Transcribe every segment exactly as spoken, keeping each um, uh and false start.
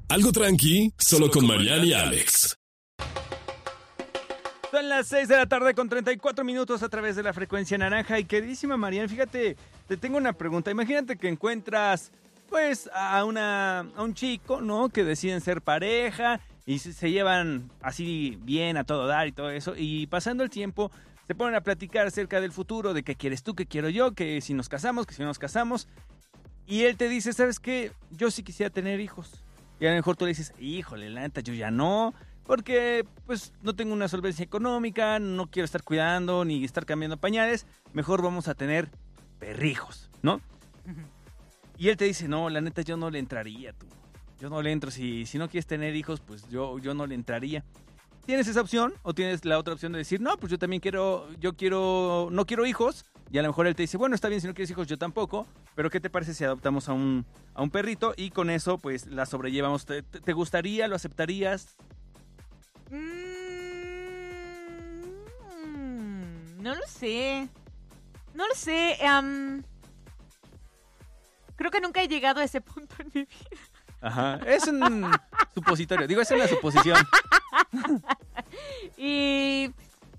Algo tranqui, solo con Mariana y Alex. Son las seis de la tarde con treinta y cuatro minutos a través de la frecuencia naranja. Y queridísima Mariana, fíjate, te tengo una pregunta. Imagínate que encuentras, pues, a, una, a un chico, ¿no? Que deciden ser pareja y se, se llevan así bien a todo dar y todo eso. Y pasando el tiempo, se ponen a platicar acerca del futuro, de qué quieres tú, qué quiero yo, que si nos casamos, que si no nos casamos. Y él te dice, ¿sabes qué? Yo sí quisiera tener hijos. Y a lo mejor tú le dices, híjole, la neta, yo ya no, porque pues no tengo una solvencia económica, no quiero estar cuidando ni estar cambiando pañales, mejor vamos a tener perrijos, ¿no? Uh-huh. Y él te dice, no, la neta, yo no le entraría, tú. Yo no le entro, si, si no quieres tener hijos, pues yo, yo no le entraría. ¿Tienes esa opción o tienes la otra opción de decir, no, pues yo también quiero, yo quiero, no quiero hijos? Y a lo mejor él te dice, bueno, está bien, si no quieres hijos, yo tampoco, pero ¿qué te parece si adoptamos a un, a un perrito y con eso, pues, la sobrellevamos? ¿Te, te gustaría? ¿Lo aceptarías? Mm, no lo sé. No lo sé. Um, creo que nunca he llegado a ese punto en mi vida. Ajá, es un supositorio. Digo, es una suposición. Y...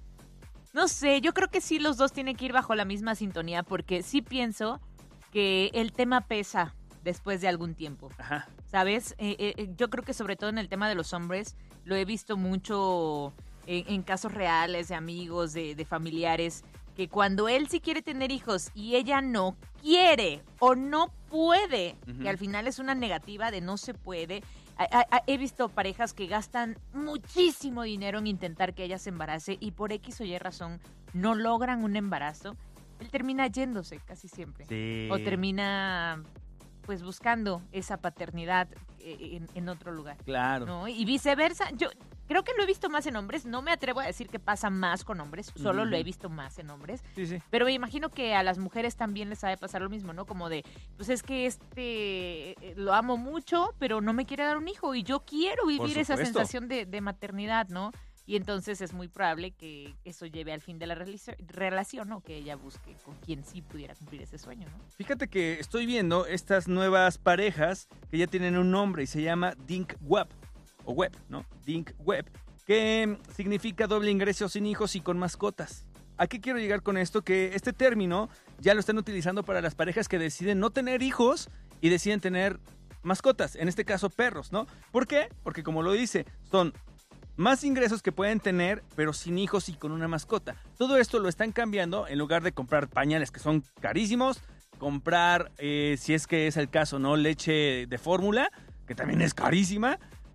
no sé, yo creo que sí los dos tienen que ir bajo la misma sintonía porque sí pienso que el tema pesa después de algún tiempo. Ajá. ¿Sabes? Eh, eh, yo creo que sobre todo en el tema de los hombres lo he visto mucho en, en casos reales de amigos, de, de familiares, que cuando él sí quiere tener hijos y ella no quiere o no puede, uh-huh. que al final es una negativa de no se puede. He visto parejas que gastan muchísimo dinero en intentar que ella se embarace y por X o Y razón no logran un embarazo. Él termina yéndose casi siempre. Sí. O termina pues buscando esa paternidad en, en otro lugar. Claro. ¿No? Y viceversa. Yo creo que lo he visto más en hombres. No me atrevo a decir que pasa más con hombres. Solo uh-huh. lo he visto más en hombres. Sí, sí. Pero me imagino que a las mujeres también les ha de pasar lo mismo, ¿no? Como de, pues es que este lo amo mucho, pero no me quiere dar un hijo. Y yo quiero vivir esa sensación de, de maternidad, ¿no? Y entonces es muy probable que eso lleve al fin de la relación, ¿no? Que ella busque con quien sí pudiera cumplir ese sueño, ¿no? Fíjate que estoy viendo estas nuevas parejas que ya tienen un nombre y se llama Dink Web, o Web, ¿no? Dink Web, que significa doble ingreso sin hijos y con mascotas. ¿A qué quiero llegar con esto? Que este término ya lo están utilizando para las parejas que deciden no tener hijos y deciden tener mascotas, en este caso perros, ¿no? ¿Por qué? Porque como lo dice, son más ingresos que pueden tener, pero sin hijos y con una mascota. Todo esto lo están cambiando en lugar de comprar pañales que son carísimos, comprar, eh, si es que es el caso, ¿no? Leche de fórmula, que también es carísima,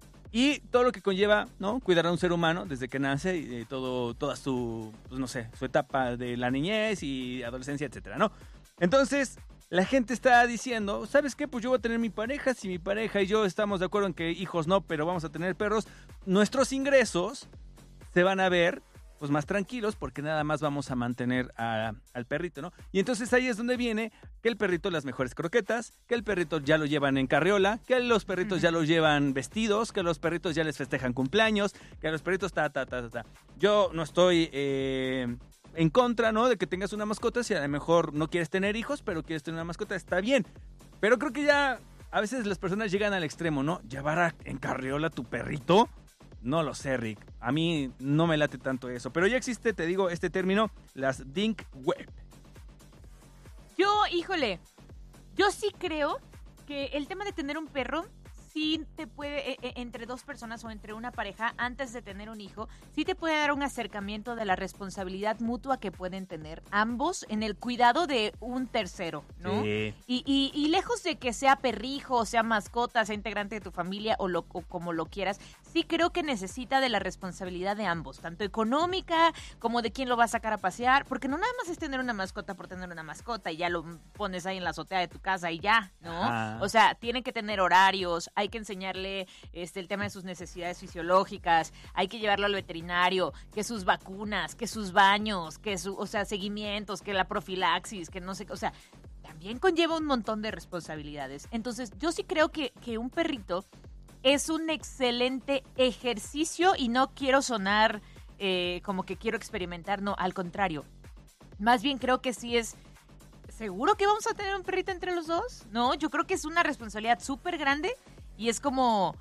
y todo lo que conlleva, ¿no? Cuidar a un ser humano desde que nace y eh, todo, toda su, pues no sé, su etapa de la niñez y adolescencia, etcétera, ¿no? Entonces, la gente está diciendo, ¿sabes qué? Pues yo voy a tener mi pareja, si mi pareja y yo estamos de acuerdo en que hijos no, pero vamos a tener perros, nuestros ingresos se van a ver pues más tranquilos porque nada más vamos a mantener a, al perrito, ¿no? Y entonces ahí es donde viene que el perrito las mejores croquetas, que el perrito ya lo llevan en carriola, que los perritos ya los llevan vestidos, que los perritos ya les festejan cumpleaños, que a los perritos ta, ta, ta, ta, ta. Yo no estoy... Eh, en contra, ¿no? De que tengas una mascota, si a lo mejor no quieres tener hijos, pero quieres tener una mascota, está bien. Pero creo que ya a veces las personas llegan al extremo, ¿no? ¿Llevar a, en carriola a tu perrito? No lo sé, Rick. A mí no me late tanto eso. Pero ya existe, te digo, este término, las Dink Web. Yo, híjole, yo sí creo que el tema de tener un perro sí te puede, eh, entre dos personas o entre una pareja, antes de tener un hijo, sí te puede dar un acercamiento de la responsabilidad mutua que pueden tener ambos en el cuidado de un tercero, ¿no? Sí. Y, y, y lejos de que sea perrijo, sea mascota, sea integrante de tu familia o, lo, o como lo quieras, sí creo que necesita de la responsabilidad de ambos, tanto económica como de quién lo va a sacar a pasear, porque no nada más es tener una mascota por tener una mascota y ya lo pones ahí en la azotea de tu casa y ya, ¿no? Ajá. O sea, tienen que tener horarios, hay que enseñarle este el tema de sus necesidades fisiológicas, hay que llevarlo al veterinario, que sus vacunas, que sus baños, que su, o sea, seguimientos, que la profilaxis, que no sé, o sea, también conlleva un montón de responsabilidades. Entonces, yo sí creo que, que un perrito es un excelente ejercicio y no quiero sonar eh, como que quiero experimentar, no, al contrario. Más bien creo que sí es... ¿Seguro que vamos a tener un perrito entre los dos? No, yo creo que es una responsabilidad súper grande y es como,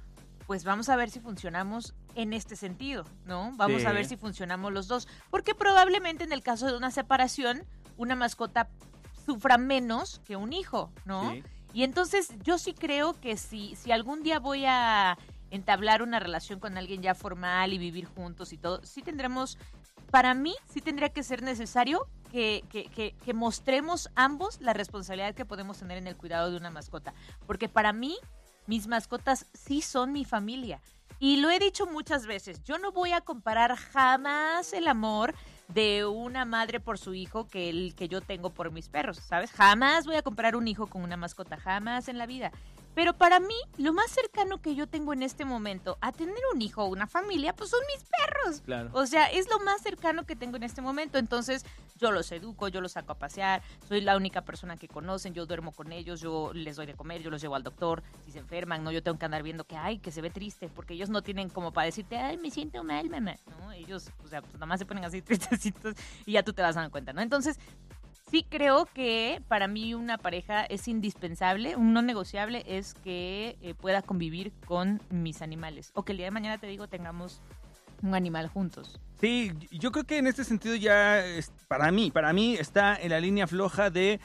pues vamos a ver si funcionamos en este sentido, ¿no? Vamos Sí. a ver si funcionamos los dos. Porque probablemente en el caso de una separación, una mascota sufra menos que un hijo, ¿no? Sí. Y entonces yo sí creo que si, si algún día voy a entablar una relación con alguien ya formal y vivir juntos y todo, sí tendremos, para mí, sí tendría que ser necesario que, que, que, que mostremos ambos la responsabilidad que podemos tener en el cuidado de una mascota. Porque para mí, mis mascotas sí son mi familia. Y lo he dicho muchas veces, yo no voy a comparar jamás el amor de una madre por su hijo que el que yo tengo por mis perros, ¿sabes? Jamás voy a comparar un hijo con una mascota, jamás en la vida. Pero para mí, lo más cercano que yo tengo en este momento a tener un hijo o una familia, pues son mis perros. Claro. O sea, es lo más cercano que tengo en este momento. Entonces, yo los educo, yo los saco a pasear, soy la única persona que conocen, yo duermo con ellos, yo les doy de comer, yo los llevo al doctor, si se enferman, ¿no? Yo tengo que andar viendo que, ay, que se ve triste, porque ellos no tienen como para decirte, ay, me siento mal, mamá, ¿no? Ellos, o sea, pues nada más se ponen así tristecitos y ya tú te vas dando cuenta, ¿no? Entonces, sí creo que para mí una pareja es indispensable, un no negociable es que eh, pueda convivir con mis animales. O que el día de mañana, te digo, tengamos un animal juntos. Sí, yo creo que en este sentido ya, es, para mí, para mí está en la línea floja de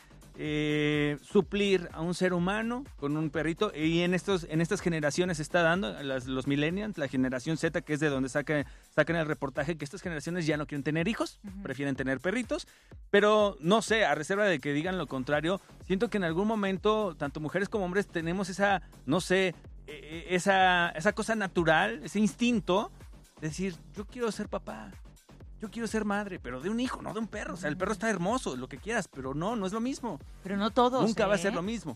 eh, suplir a un ser humano con un perrito, y en estos en estas generaciones se está dando, las, los millennials, la generación Z, que es de donde sacan, sacan el reportaje, que estas generaciones ya no quieren tener hijos, uh-huh. prefieren tener perritos, pero no sé, a reserva de que digan lo contrario, siento que en algún momento, tanto mujeres como hombres, tenemos esa, no sé, esa, esa cosa natural, ese instinto, decir, yo quiero ser papá, yo quiero ser madre, pero de un hijo, no de un perro. O sea, el perro está hermoso, lo que quieras, pero no, no es lo mismo. Pero no todos, Nunca ¿eh? va a ser lo mismo.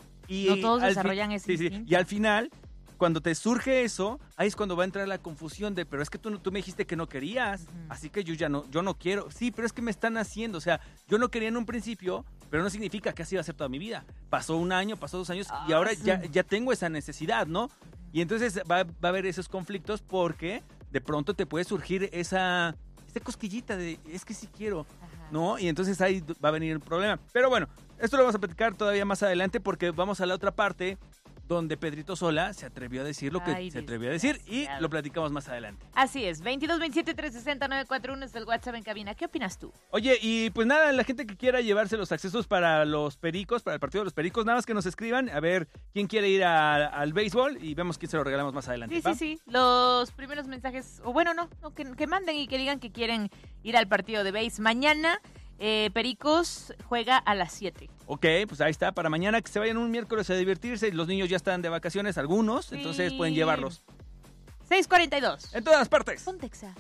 Y no todos desarrollan fi- ese sí, instinto. Sí. Y al final, cuando te surge eso, ahí es cuando va a entrar la confusión de, pero es que tú, tú me dijiste que no querías, uh-huh. así que yo ya no, yo no quiero. Sí, pero es que me están haciendo, o sea, yo no quería en un principio, pero no significa que así va a ser toda mi vida. Pasó un año, pasó dos años, ah, y ahora sí. ya, ya tengo esa necesidad, ¿no? Y entonces va, va a haber esos conflictos porque de pronto te puede surgir esa, esa cosquillita de, es que sí quiero, Ajá. ¿no? Y entonces ahí va a venir el problema. Pero bueno, esto lo vamos a platicar todavía más adelante porque vamos a la otra parte donde Pedrito Sola se atrevió a decir lo que Ay, se atrevió a decir y lo platicamos más adelante. Así es, veintidós veintisiete trescientos sesenta nueve cuarenta y uno es el WhatsApp en cabina. ¿Qué opinas tú? Oye, y pues nada, la gente que quiera llevarse los accesos para los Pericos, para el partido de los Pericos, nada más que nos escriban a ver quién quiere ir a, al béisbol y vemos quién se lo regalamos más adelante. Sí, ¿va? sí, sí, los primeros mensajes, o bueno, no, no que, que manden y que digan que quieren ir al partido de béis. Mañana eh, Pericos juega a las siete. Ok, pues ahí está, para mañana que se vayan un miércoles a divertirse. Los niños ya están de vacaciones, algunos, sí. entonces pueden llevarlos. seis cuarenta y dos. En todas partes. Pontexa.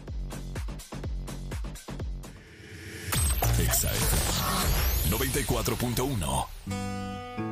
Exa noventa y cuatro punto uno.